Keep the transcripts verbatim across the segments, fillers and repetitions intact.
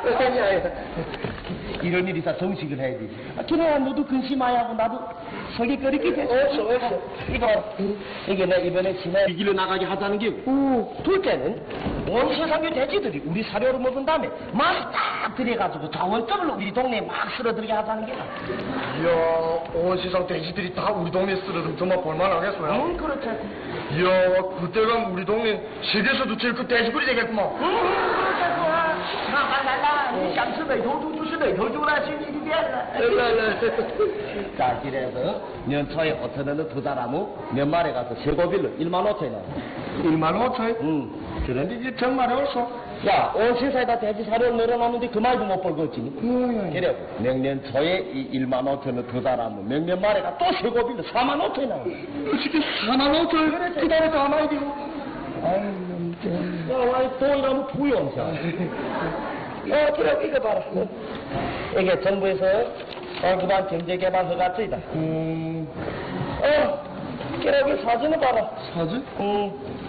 이런 일이 있어 정식을 해야지. 아, 그래야 너도 근심하야 하고 나도 속이 끓이게 돼. 어서 어서. 이거 봐라. 이게 내 이번에 시내 이 길로 나가게 하자는 게. 오. 둘째는 온 세상의 돼지들이 우리 사료를 먹은 다음에 맛이 딱 들여가지고 자원점을 우리 동네에 막 쓸어들게 하자는 게다. 이야, 온 세상 돼지들이 다 우리 동네에 쓸어들면 정말 볼만하겠어요. 응, 그렇지. 이야, 그때가 우리 동네 세계에서도 제일 큰 돼지굴이 되겠구만. 응, 그렇지. 看看来了，你想吃哪头猪就吃哪头猪了，心里就变了。来来。자, 그래서 연초에 오천 원을 두 사람은 연말에 가서 세고비를 일만 오천 원. 일만 오천 원? 응. 그런데 이제 정말에 없어. 야, 온 세상에다 돼지 사료를 늘어놨는데 그 말도 못 벌겠지. 응. 그래, 명년 초에 이 일만 오천 원 두 사람은 명년 말에 가 또 세고비를 사만 오천 원. 어떻게 사만 오천 원? 그래, 그 달에 다 많이 되고. 아유. 야, 와, 돈이라면 부용사. 어, 그래, 이거 봐라. 이게 정부에서 그만 경제개발 허가증이다. 음. 어, 그래, 이 사진을 봐라. 사진? 응.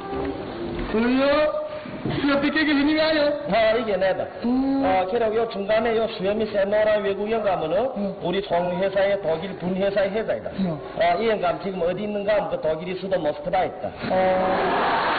그래요? 수협비 깨게 힘이 아요? 아, 이게 내다. 음. 아, 그래, 요 중간에 요 수염이 세노라 외국 영감은 음. 우리 총회사의 독일 분회사의 회장이다. 음. 아, 이 영감 지금 어디 있는가 하면 그 독일이 수도 모스크바에 있다. 어.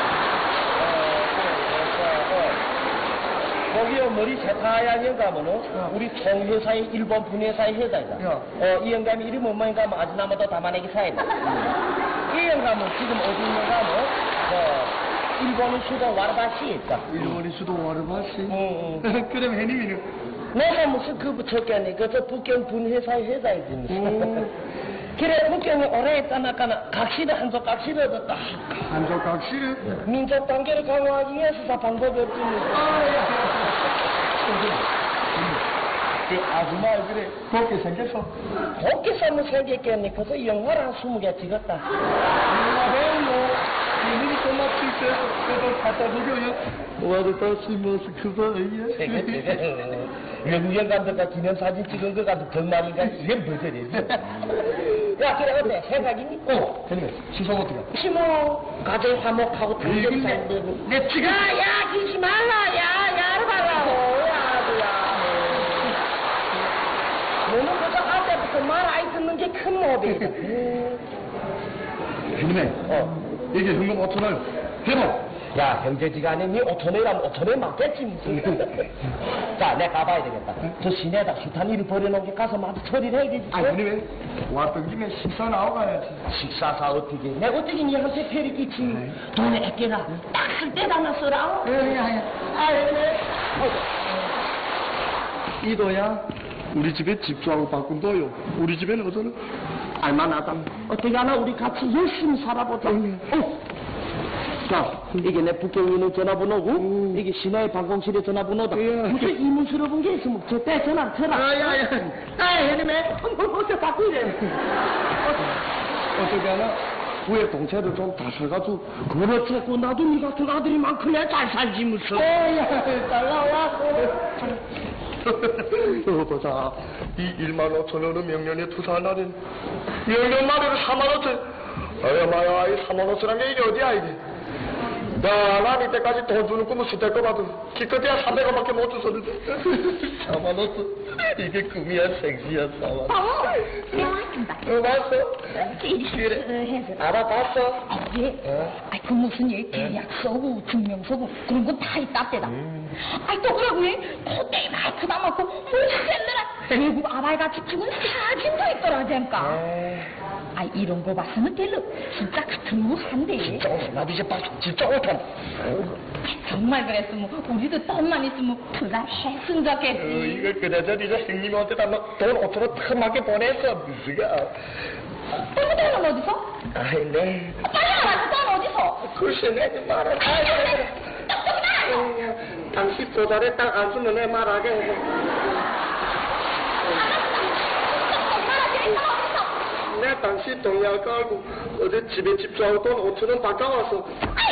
거기요 머리 세타야 영감은 어. 우리 총회사의 일본 분회사의 회장이다. 야. 어, 이 영감이 이름은 뭐인가 하면 아지나마도 다마네기 사이다. 이 영감은 지금 어디 있는가 하면 어, 일본의 수도 와르바시에 있다. 일본의 수도 와르바시? 응, 응. 그럼 해님이는? 내가 무슨 그 붙였겠니? 그저 북경 분회사의 회장이지 무슨. 음. 그래 북경이 오래 있다나까는 각시를 한쪽 각시를 얻었다. 한쪽 각시를? 민족 단계를 강화하기 위해서 다 방법이 없지. 그 아줌마 얼굴에 곱게 생겼어. 곱게 삶은 생겼겠니? 그저 영화를 한 스무 개 찍었다. 영화에 뭐 이민이 끝났을 때 그걸 갖다 주고요. 와르바시 모스크바에. 외국 영감들과 기념사진 찍은 거 가지고 정말인가? 이게 버전이지. 야, 그래, 어때? 생각이니? 어, 형님, 시성 어떻게? 시모, 가정 화목하고 당장 잘 되고. 내 지금. 야, 야, 기지 말라, 야, 야를 말라고. 야, 야. 너는 그저 할 때부터 말 아이 듣는 게 큰 모델이다. 형님, 어. 이게 현금 오천 원. 해봐. 야, 형제지간에 니 오천 원이라면 오천 원 맞겠지, 무슨. 자, 내가 가봐야 되겠다. 저 시내에다 숱한 일을 벌여놓은 게 가서 마저 처리를 해야 되지. 아니, 형님, 왔던 김에 식사 나오고 가야지. 식사사 어떻게? 내가 어떻게 니한테 패를 끼치? 돈에 아껴라. 딱 쓸 때다 나 쓰라. 예, 예, 예. 아유, 그래. 이도야, 우리 집에 집주하고 바꾼도요. 우리 집에는 어서는 알만하다. 어떻게 하나 우리 같이 열심히 살아보자. 어. 자, 이게 내 북경인의 전화번호고, 음. 이게 시내의 방공실의 전화번호다. 예. 무슨 이문스러운 게 있으면 저때 전화 쳐라. 아, 야, 야. 아, 해님에 어째 갖고 이래. 어떻게 하나? 후에 동체를 좀 다쳐가지고. 그렇지, 그 나도 니 같은 아들이 많구나. 잘 살지, 무슨. 어, 야, 잘 나와. 어, 보자. 이 일만 오천 원은 명년에 투사한 날엔 명년 말에는 사만 오천. 아야, 마야, 이 사만 오천한 게 이게 어디야, 이게. 야, 난 이때까지 돈 주는 꿈을 수대껏 봐도 기껏해야 삼백 원밖에 못 줬었는데. 사만 오천. 이게 꿈이야, 생시야, 사만 원. 어, 내가 왔습니다. 어, 봤어? 그래. 해서. 알아봤어? 아, 예. 어? 아이, 그 무슨 일, 계약서고, 증명서고, 그런 거 다 있답대다. 음. 아이, 또 그러고, 그때 마이크 담았고, 무슨들아 외국 아바이같이 찍은 사진도 있더라, 젠까. 아이, 이런 거 봐서는 별로 진짜 같은 거 한데. 진짜 오늘 나도 이제 막 진짜 못한. 정말 그랬으면, 우리도 돈만 있으면 그날 했으면 좋겠지. 어, 이거 그래서 이제 형님한테 돈 오천 원 틈하게 보냈어, 무슨가. 그 돈은 어디서? 아이, 네. 빨리 알아서 돈 어디서? 글쎄, 내가 말을. 아이, 당신 보다래 딱 안 쓰면 내 말하게 해. 내 당신 동양 깔고 어제 집에 집주하고 돈 오천 원 바꿔왔어.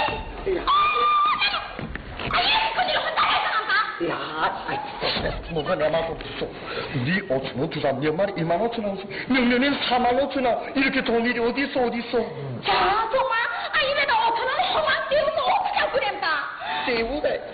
야, 아이, 뭐가 내 말도 없어. 우리 오천 원 두 사람 연말에 일만 오천 원, 명년에 사만 오천 원. 이렇게 돈 일이 어디 있어, 어디 있어? 자, 정말, 아, 입에다 오천 원 허망 띄우면 어떻게 그랬다? 띄우래.